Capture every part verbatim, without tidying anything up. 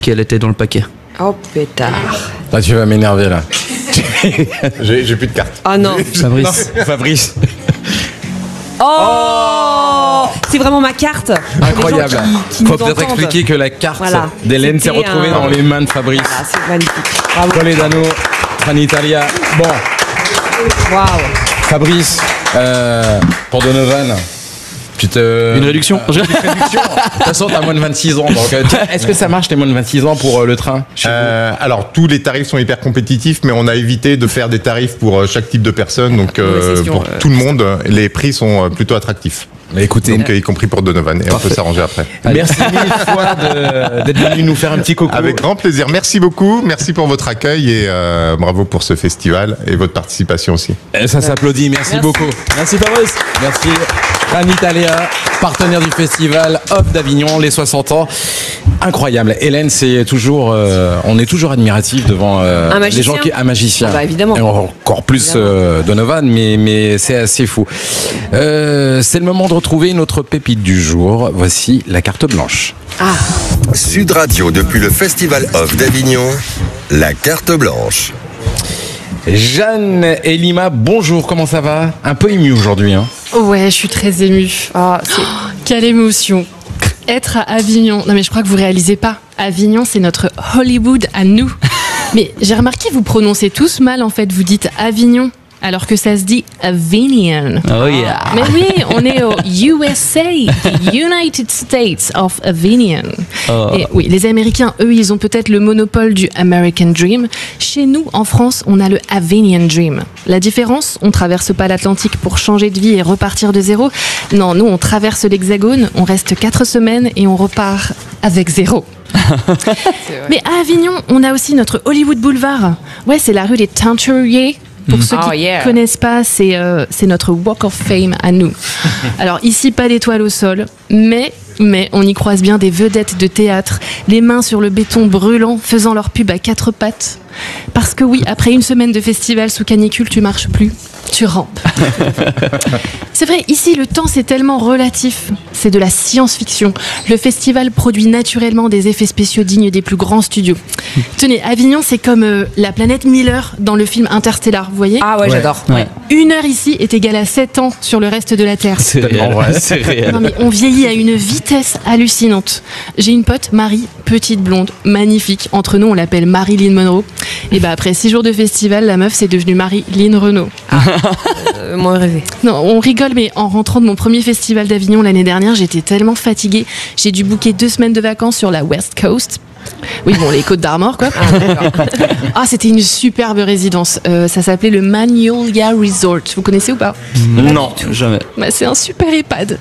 qu'elle était dans le paquet. Oh pétard. Là, tu vas m'énerver là. j'ai, j'ai plus de cartes. Ah non. Fabrice. Non, Fabrice. Oh, c'est vraiment ma carte. Incroyable. Les gens qui, qui Faut nous peut-être entendent. expliquer que la carte Voilà. d'Hélène s'est C'était retrouvée un- dans les mains de Fabrice. Ah, c'est magnifique. Bravo. Toledano, Trenitalia. Bon, Waouh. Fabrice, euh, pour Donovan. Tu te... Une réduction Euh, une réduction. De toute façon, t'as moins de vingt-six ans. Donc, euh, est-ce que ça marche, les moins de vingt-six ans pour euh, le train chez Euh, alors tous les tarifs sont hyper compétitifs, mais on a évité de faire des tarifs pour euh, chaque type de personne. Donc euh, session, pour euh, tout le monde, les prix sont euh, plutôt attractifs. vous Écoutez, Donc euh, y compris pour Donovan. Et on peut s'arranger après. merci mille fois de- d'être venu nous faire un petit coucou. Avec grand plaisir. Merci beaucoup. Merci pour votre accueil et euh, bravo pour ce festival et votre participation aussi. Et ça s'applaudit, merci, Merci. beaucoup. Merci Fabrice. Merci. Trenitalia, partenaire du festival Off d'Avignon, les soixante ans. Incroyable. Hélène, c'est toujours, euh, on est toujours admiratif devant euh, Un les magicien. gens qui, un magicien. Ah bah, évidemment. Et encore plus Évidemment. euh, Donovan, mais mais c'est assez fou. Euh, c'est le moment de retrouver notre pépite du jour. Voici la carte blanche. Ah, Sud Radio depuis le Festival Off d'Avignon, la carte blanche. Jeanne et Lima, bonjour. Comment ça va? Un peu ému aujourd'hui, hein. Ouais, je suis très émue. ah c'est... Quelle émotion. Être à Avignon. Non mais je crois que vous réalisez pas. Avignon, c'est notre Hollywood à nous. Mais j'ai remarqué, vous prononcez tous mal en fait. Vous dites Avignon, alors que ça se dit Avignon. Oh yeah. Mais oui, on est au U S A, the United States of Avignon. Oh. Et oui, les Américains, eux, ils ont peut-être le monopole du American Dream. Chez nous, en France, on a le Avignon Dream. La différence, on traverse pas l'Atlantique pour changer de vie et repartir de zéro. Non, nous, on traverse l'Hexagone, on reste quatre semaines et on repart avec zéro. Mais à Avignon, on a aussi notre Hollywood Boulevard. Ouais, c'est la rue des Teinturiers. Pour ceux qui Oh, yeah. ne connaissent pas, c'est euh, c'est notre Walk of Fame à nous. Alors ici, pas d'étoiles au sol, mais, mais on y croise bien des vedettes de théâtre, les mains sur le béton brûlant, faisant leur pub à quatre pattes. Parce que oui, après une semaine de festival sous canicule, tu marches plus, tu rampes. C'est vrai, ici, le temps, c'est tellement relatif. C'est de la science-fiction. Le festival produit naturellement des effets spéciaux dignes des plus grands studios. Tenez, Avignon, c'est comme euh, la planète Miller dans le film Interstellar, vous voyez? ah ouais, j'adore. Ouais. Une heure ici est égale à sept ans sur le reste de la Terre. C'est tellement réel. vrai. C'est réel. Non mais on vieillit à une vitesse hallucinante. J'ai une pote, Marie, petite blonde, magnifique. Entre nous, on l'appelle Marilyn Monroe. Et bah après six jours de festival, la meuf c'est devenue Marilyn Renaud. Euh, moins rêvé. Non, on rigole, mais en rentrant de mon premier festival d'Avignon l'année dernière, j'étais tellement fatiguée. J'ai dû booker deux semaines de vacances sur la West Coast. Oui, bon, les Côtes d'Armor, quoi. Ah, c'était une superbe résidence. Euh, ça s'appelait le Magnolia Resort. Vous connaissez ou pas? Non, jamais. Bah, c'est un super EHPAD.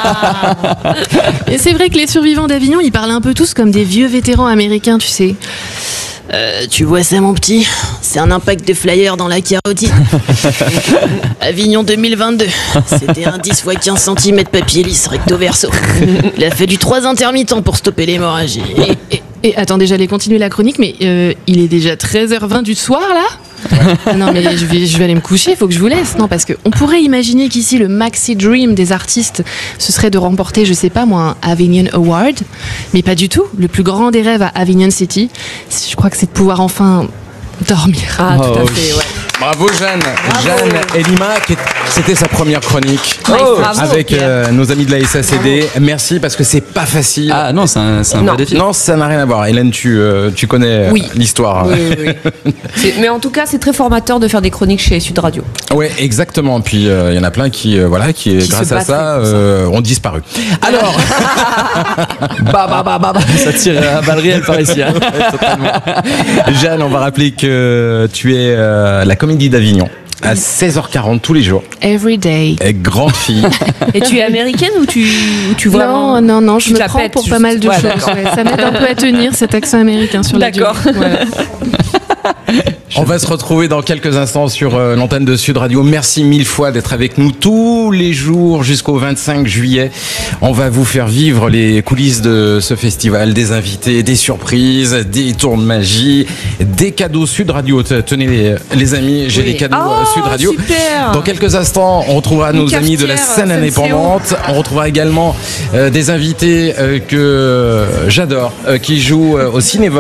Et c'est vrai que les survivants d'Avignon, ils parlent un peu tous comme des vieux vétérans américains, tu sais. Euh, tu vois ça, mon petit? C'est un impact de flyer dans la carotide. Avignon deux mille vingt-deux. C'était un dix fois quinze centimètres papier lisse recto verso. Il a fallu trois intermittents pour stopper l'hémorragie. Et, et- et attendez, j'allais continuer la chronique, mais euh, il est déjà treize heures vingt du soir, là? Ah non mais je vais, je vais aller me coucher, il faut que je vous laisse. Non, parce qu'on pourrait imaginer qu'ici le maxi dream des artistes, ce serait de remporter, je sais pas moi, un Avignon Award. Mais pas du tout. Le plus grand des rêves à Avignon City, je crois que c'est de pouvoir enfin dormir. Ah, tout à Oh, fait, ouais. Bravo Jeanne. Jeanne et Lima, qui est- c'était sa première chronique Oh, bravo, avec Pierre. euh, nos amis de la S A C D. Merci parce que c'est pas facile. Ah non, c'est un, c'est un Non. vrai défi. Non, ça n'a rien à voir. Hélène, tu, euh, tu connais euh, Oui. l'histoire. Oui, oui, oui. C'est- Mais en tout cas, c'est très formateur de faire des chroniques chez Sud Radio. Ouais, exactement. Puis il y en a plein qui, euh, voilà, qui, Qui grâce se à battraient ça, pour ça. euh, ont disparu. Alors, Bah, bah, bah, bah, bah. Ça tire à balles réelles par ici. Hein. Jeanne, on va rappeler que tu es euh, la Comédie d'Avignon à seize heures quarante tous les jours. Every day. Et grande fille. Et tu es américaine ou tu, ou tu vraiment... Non, non, non, je tu te me la prends pètes, pour juste. pas mal de Ouais, choses. d'accord. Ouais, ça m'aide un peu à tenir cet accent américain sur la D'accord. durée. Voilà. On va se retrouver dans quelques instants sur euh, l'antenne de Sud Radio. Merci mille fois d'être avec nous tous les jours jusqu'au vingt-cinq juillet. On va vous faire vivre les coulisses de ce festival, des invités, des surprises, des tours de magie, des cadeaux Sud Radio. Tenez les, les amis, j'ai Oui. les cadeaux Oh, euh, Sud Radio. super. Dans quelques instants, on retrouvera Une nos amis de la cafetière, scène F M C O. indépendante. On retrouvera également euh, des invités euh, que j'adore, euh, qui jouent euh, au Cinévox.